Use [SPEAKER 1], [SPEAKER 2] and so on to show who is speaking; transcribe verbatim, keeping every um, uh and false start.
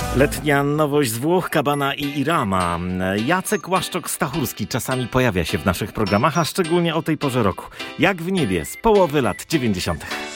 [SPEAKER 1] Letnia nowość z Włoch, Cabana i Irama. Jacek Łaszczok-Stachurski czasami pojawia się w naszych programach, a szczególnie o tej porze roku. Jak w niebie z połowy lat dziewięćdziesiątych.